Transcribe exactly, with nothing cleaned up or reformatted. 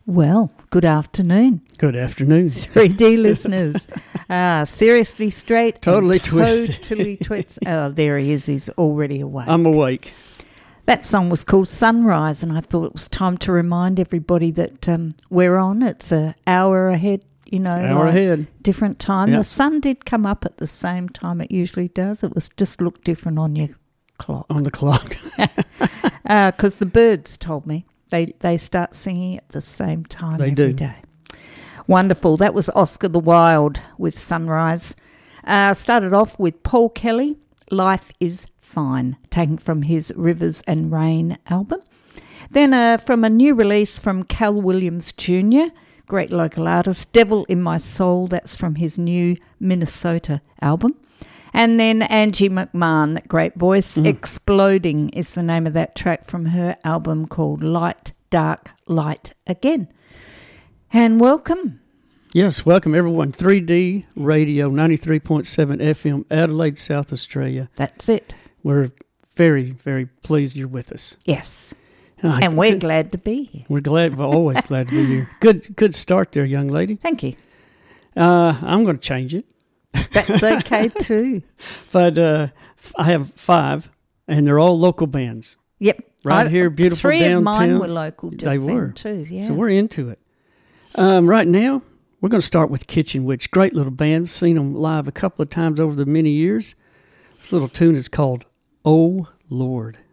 Well, good afternoon. Good afternoon. three D listeners. Ah, seriously straight. Totally twisted. Totally twisted. Oh, there he is. He's already awake. I'm awake. That song was called Sunrise, and I thought it was time to remind everybody that um, we're on. It's an hour ahead, you know. Hour like ahead. Different time. Yep. The sun did come up at the same time it usually does. It was just looked different on your clock. On the clock. Because uh, the birds told me. They they start singing at the same time they every do. day. Wonderful. That was Oscar the Wild with Sunrise. Uh, started off with Paul Kelly, Life is Fine, taken from his Rivers and Rain album. Then uh, from a new release from Cal Williams Junior, great local artist, Devil in My Soul, that's from his new Minnesota album. And then Angie McMahon, that great voice, mm. Exploding is the name of that track from her album called Light, Dark, Light Again. And welcome. Yes, welcome everyone. three D Radio, ninety-three point seven F M, Adelaide, South Australia. That's it. We're very, very pleased you're with us. Yes. Uh, and we're good. glad to be here. We're glad, we're always glad to be here. Good good start there, young lady. Thank you. Uh, I'm going to change it. That's okay too. But uh, I have five, and they're all local bands. Yep. Right I, here, beautiful three downtown. Three of mine were local just they then were. too, yeah. So we're into it. Um, right now, we're going to start with Kitchen Witch. Great little band. Seen them live a couple of times over the many years. This little tune is called Oh Lord.